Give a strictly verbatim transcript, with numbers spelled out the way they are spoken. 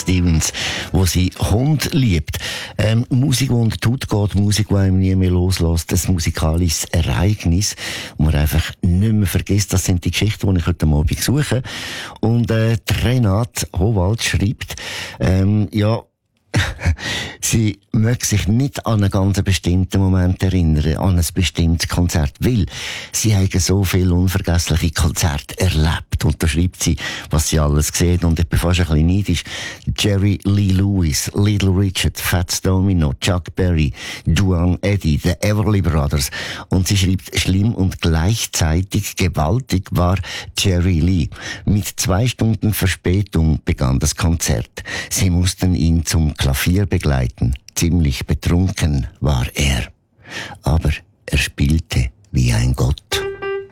Stevens, wo sie Hund liebt. Ähm, Musik, die unter die Haut geht, Musik, die einem nie mehr loslässt, das musikalisches Ereignis, wo man einfach nicht mehr vergisst. Das sind die Geschichten, die ich heute Abend suche. Und äh, Renate Howald schreibt, ähm, ja, sie möchte sich nicht an einen ganz bestimmten Moment erinnern, an ein bestimmtes Konzert, weil sie haben so viele unvergessliche Konzerte erlebt. Und da schreibt sie, was sie alles gesehen. Und ich bin fast ein bisschen neidisch. Jerry Lee Lewis, Little Richard, Fats Domino, Chuck Berry, Duane Eddy, The Everly Brothers. Und sie schreibt, schlimm und gleichzeitig gewaltig war Jerry Lee. Mit zwei Stunden Verspätung begann das Konzert. Sie mussten ihn zum Klavier begleiten. Ziemlich betrunken war er. Aber er spielte wie ein Gott.